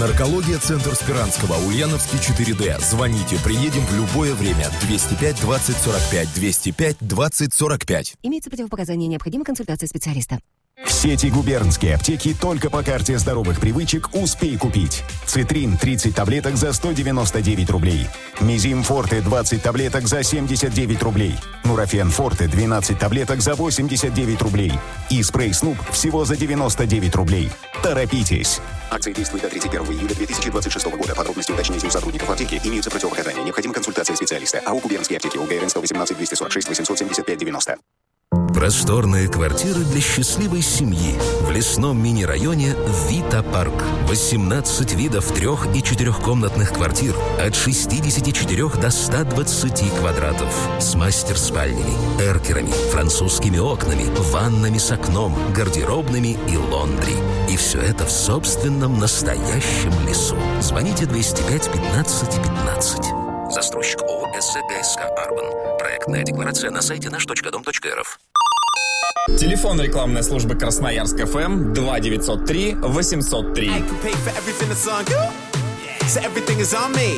Наркология, центр Спиранского, Ульяновский, 4D. Звоните, приедем в любое время. 205 20 45, 205 20 45. Имеются противопоказания, необходима консультация специалиста. В сети губернские аптеки только по карте здоровых привычек «Успей купить». Цитрин 30 таблеток за 199 рублей. Мизим Форте 20 таблеток за 79 рублей. Нурофен Форте 12 таблеток за 89 рублей. И спрей Снуп всего за 99 рублей. Торопитесь! Акция действует до 31 июля 2026 года. Подробности уточните у сотрудников аптеки. Имеются противопоказания. Необходима консультация специалиста. АО «Губернские аптеки». УГРН 118 246 875 90. Просторные квартиры для счастливой семьи в лесном мини-районе Вита Парк. 18 видов 3- и 4-комнатных квартир от 64 до 120 квадратов. С мастер-спальнями, эркерами, французскими окнами, ваннами с окном, гардеробными и лондри. И все это в собственном настоящем лесу. Звоните 205 15 15. Застройщик ООО «СГСК Арбан». Проектная декларация на сайте наш.дом.рф. Телефон рекламной службы Красноярск ФМ 2903 803.